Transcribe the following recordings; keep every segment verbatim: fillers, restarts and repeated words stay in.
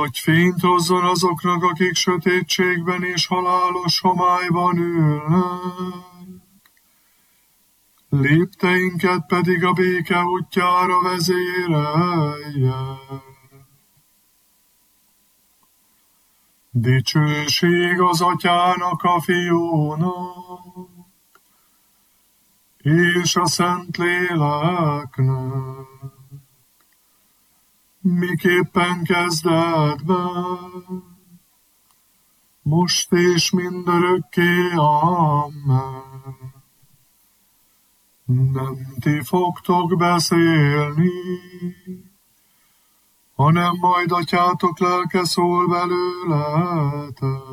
hogy fényt hozzon azoknak, akik sötétségben és halálos homályban ülnek, lépteinket pedig a béke útjára vezérelje. Dicsőség az Atyának, a Fiúnak, és a Szentléleknek, miképpen kezdetben, most és mindörökké. Amen. Nem ti fogtok beszélni, hanem majd Atyátok lelke szól belőletek.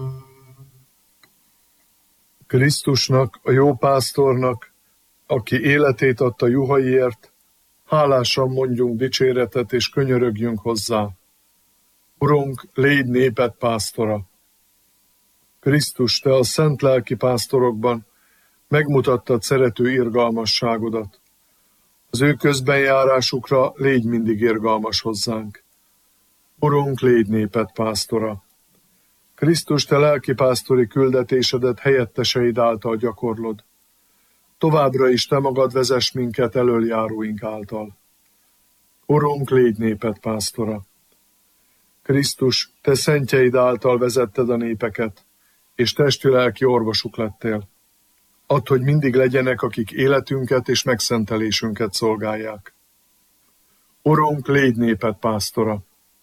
Krisztusnak, a jó pásztornak, aki életét adta juhaiért, hálásan mondjunk dicséretet és könyörögjünk hozzá. Urunk, légy néped pásztora! Krisztus, te a szent lelki pásztorokban megmutattad szerető irgalmasságodat. Az ő közbenjárásukra légy mindig irgalmas hozzánk. Urunk, légy néped pásztora! Krisztus, te lelkipásztori küldetésedet helyetteseid által gyakorlod. Továbbra is te magad vezess minket elöljáróink által. Urunk, légy néped pásztora! Krisztus, te szentjeid által vezetted a népeket, és testi-lelki orvosuk lettél. Add, hogy mindig legyenek, akik életünket és megszentelésünket szolgálják. Urunk, légy néped pásztora!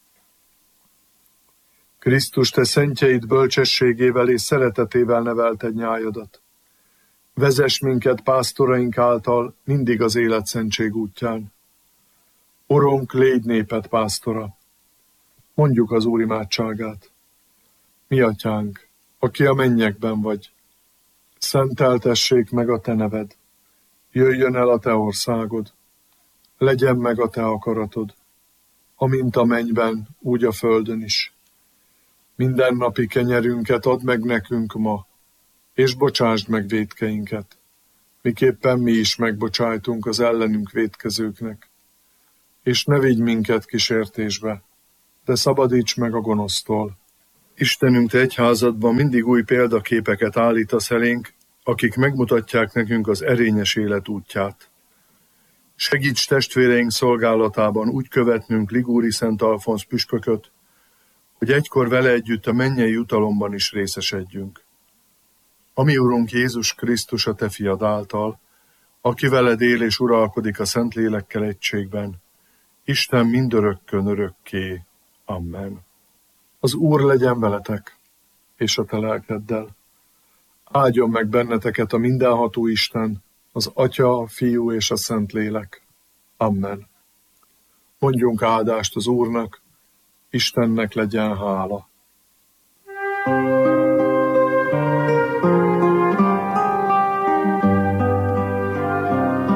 Krisztus, te szentjeid bölcsességével és szeretetével nevelted nyájadat. Vezess minket pásztoraink által mindig az életszentség útján. Urunk, légy néped pásztora! Mondjuk az Úr imádságát. Mi Atyánk, aki a mennyekben vagy, szenteltessék meg a te neved, jöjjön el a te országod, legyen meg a te akaratod, amint a mennyben, úgy a földön is. Mindennapi kenyerünket add meg nekünk ma, és bocsásd meg vétkeinket, miképpen mi is megbocsájtunk az ellenünk vétkezőknek. És ne vigy minket kísértésbe, de szabadíts meg a gonosztól. Istenünk, te egyházadban mindig új példaképeket állítasz elénk, akik megmutatják nekünk az erényes élet útját. Segíts testvéreink szolgálatában úgy követnünk Ligúri Szent Alfonz püspököt, hogy egykor vele együtt a mennyei jutalomban is részesedjünk. A mi Urunk Jézus Krisztus a te fiad által, aki veled él és uralkodik a Szentlélekkel egységben, Isten mindörökkön örökké. Amen. Az Úr legyen veletek, és a te lelkeddel. Áldjon meg benneteket a mindenható Isten, az Atya, a Fiú és a Szentlélek. Amen. Mondjunk áldást az Úrnak, Istennek legyen hála.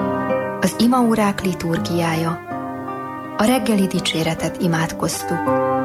Az imaórák liturgiája. A reggeli dicséretet imádkoztuk.